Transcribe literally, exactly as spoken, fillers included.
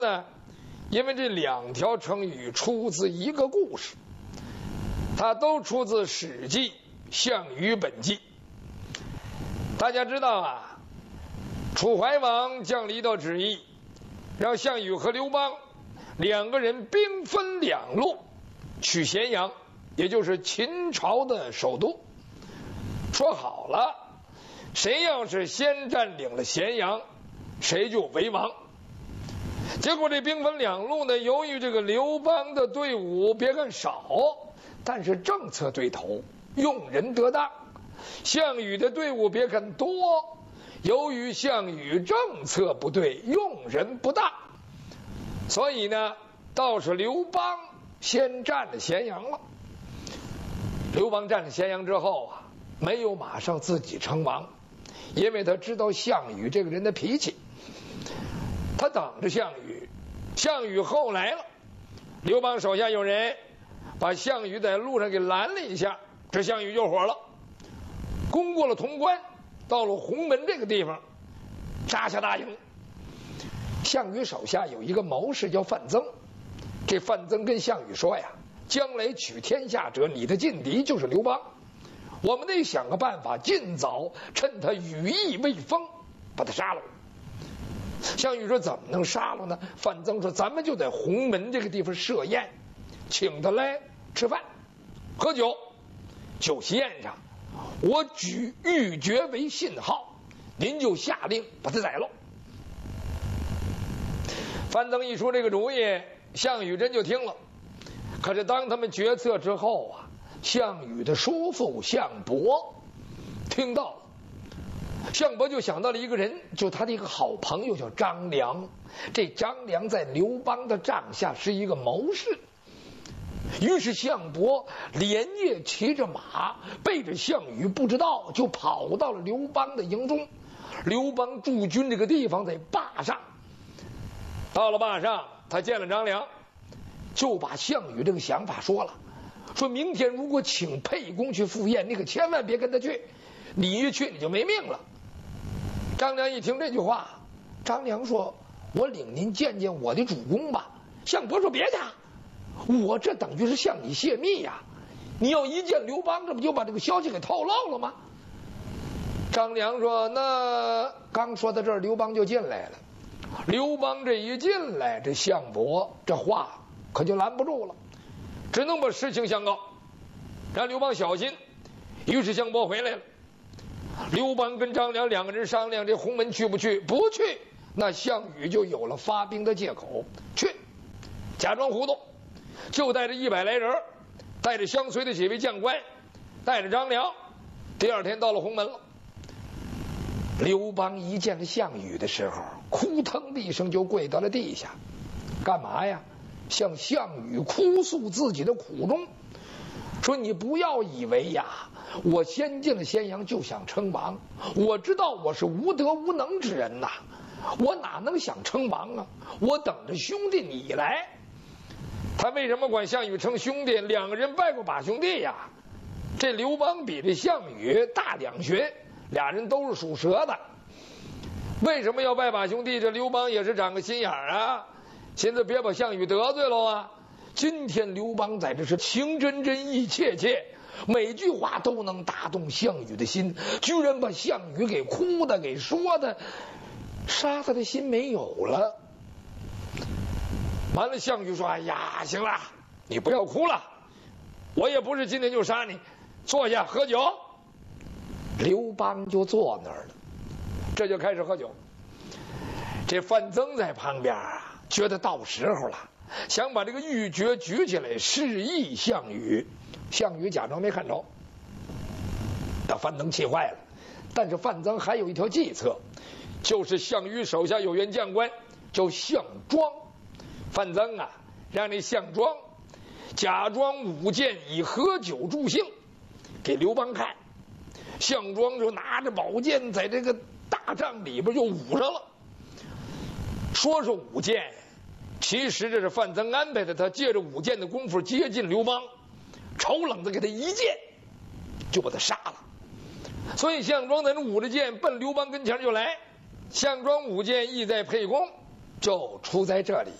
呢，因为这两条成语出自一个故事，它都出自《史记·项羽本纪》。大家知道啊，楚怀王降了一道旨意，让项羽和刘邦两个人兵分两路取咸阳，也就是秦朝的首都。说好了，谁要是先占领了咸阳，谁就为王。结果这兵分两路呢，由于这个刘邦的队伍别看少，但是政策对头，用人得当；项羽的队伍别看多，由于项羽政策不对，用人不当，所以呢，倒是刘邦先占了咸阳了。刘邦占了咸阳之后啊，没有马上自己称王，因为他知道项羽这个人的脾气，他等着项羽。项羽后来了，刘邦手下有人把项羽在路上给拦了一下，这项羽就火了，攻过了潼关，到了鸿门这个地方，扎下大营。项羽手下有一个谋士叫范增，这范增跟项羽说呀，将来取天下者，你的劲敌就是刘邦，我们得想个办法，尽早趁他羽翼未丰把他杀了。项羽说怎么能杀了呢？范增说咱们就在鸿门这个地方设宴，请他来吃饭喝酒，酒席宴上我举玉珏为信号，您就下令把他宰了。范增一出这个主意，项羽真就听了。可是当他们决策之后啊，项羽的叔父项伯听到了，项伯就想到了一个人，就他的一个好朋友叫张良。这张良在刘邦的帐下是一个谋士，于是项伯连夜骑着马，背着项羽不知道就跑到了刘邦的营中。刘邦驻军这个地方在坝上，到了坝上，他见了张良，就把项羽这个想法说了，说明天如果请沛公去赴宴，你可千万别跟他去，你一去你就没命了。张良一听这句话，张良说我领您见见我的主公吧。项伯说别去，我这等于是向你泄密呀，你要一见刘邦，这不就把这个消息给透露了吗？张良说那刚说到这儿，刘邦就进来了。刘邦这一进来，这项伯这话可就拦不住了，只能把事情相告，让刘邦小心。于是项伯回来了，刘邦跟张良两个人商量，这鸿门去不去？不去，那项羽就有了发兵的借口。去，假装糊涂，就带着一百来人，带着相随的几位将官，带着张良，第二天到了鸿门了。刘邦一见了项羽的时候，哭腾的一声就跪到了地下。干嘛呀？向项羽哭诉自己的苦衷，说你不要以为呀，我先进了咸阳就想称王，我知道我是无德无能之人呐，我哪能想称王啊？我等着兄弟你来。他为什么管项羽称兄弟？两个人拜过把兄弟呀。这刘邦比这项羽大两旬，俩人都是属蛇的。为什么要拜把兄弟？这刘邦也是长个心眼啊，现在别把项羽得罪了啊。今天刘邦在这是情真真意切切，每句话都能打动项羽的心，居然把项羽给哭的给说的杀他的心没有了。完了，项羽说哎呀行了，你不要哭了，我也不是今天就杀你，坐下喝酒。刘邦就坐那儿了，这就开始喝酒。这范增在旁边啊，觉得到时候了，想把这个玉珏举起来示意项羽。项羽假装没看着，把范增气坏了。但是范增还有一条计策，就是项羽手下有员将官叫项庄。范增啊，让那项庄假装舞剑以喝酒助兴给刘邦看。项庄就拿着宝剑在这个大帐里边就舞上了。说是舞剑，其实这是范增安排的，他借着舞剑的功夫接近刘邦，丑冷的给他一剑就把他杀了。所以项庄在那舞着剑奔刘邦跟前就来。项庄舞剑意在沛公， 就出在这里。